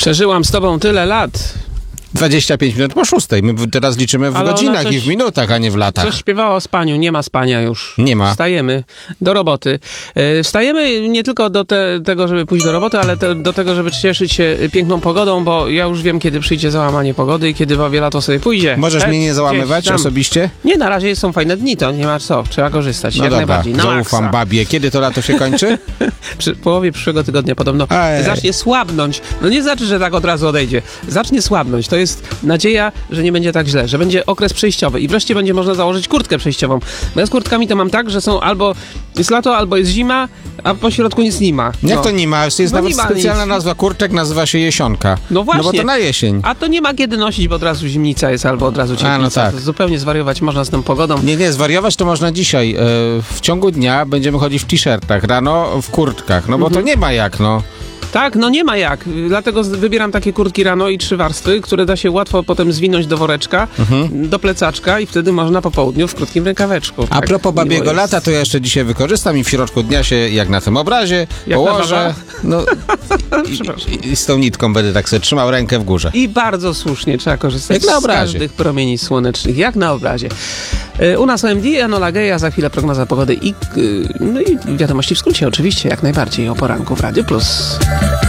Przeżyłam z tobą tyle lat. 25 minut po 6. My teraz liczymy w Ale godzinach ona i w minutach, a nie w latach. Coś śpiewała o spaniu, nie ma spania już. Nie ma. Wstajemy do roboty. Wstajemy nie tylko do tego, żeby pójść do roboty, ale do tego, żeby cieszyć się piękną pogodą, bo ja już wiem, kiedy przyjdzie załamanie pogody i kiedy babie lato sobie pójdzie. Możesz mnie nie załamywać osobiście? Nie, na razie są fajne dni, to nie ma co. Trzeba korzystać, No jak dobra, najbardziej. Na zaufam maksa. babie. Kiedy to lato się kończy? Przy połowie przyszłego tygodnia podobno Ej. zacznie słabnąć. No nie znaczy, że tak od razu odejdzie. Zacznie słabnąć. To jest nadzieja, że nie będzie tak źle, że będzie okres przejściowy i wreszcie będzie można założyć kurtkę przejściową. Bo ja z kurtkami to mam tak, że są albo jest lato, albo jest zima, a po środku nic nie ma. Jak to nie ma? Jest No nawet nie ma specjalna nic. nazwa kurczek, nazywa się jesionka. No właśnie. No bo to na jesień. A to nie ma kiedy nosić, bo od razu zimnica jest albo od razu cieplica. no tak. To zupełnie zwariować można z tą pogodą. Nie, zwariować to można dzisiaj. W ciągu dnia będziemy chodzić w t-shirtach, rano w kurtkach, no bo to nie ma jak, no. Tak, no nie ma jak. Dlatego wybieram takie kurtki rano i 3 warstwy, które da się łatwo potem zwinąć do woreczka, do plecaczka i wtedy można po południu w krótkim rękaweczku. A propos babiego miło jest. lata, to ja jeszcze dzisiaj wykorzystam i w środku dnia się, jak na tym obrazie, Jak położę. No, Przepraszam. i z tą nitką będę tak sobie trzymał rękę w górze. I bardzo słusznie trzeba korzystać Jak na z obrazie. każdych promieni słonecznych, jak na obrazie. U nas OMD, Enola Gay, a za chwilę prognoza pogody i wiadomości w skrócie oczywiście, jak najbardziej o poranku w Radiu Plus.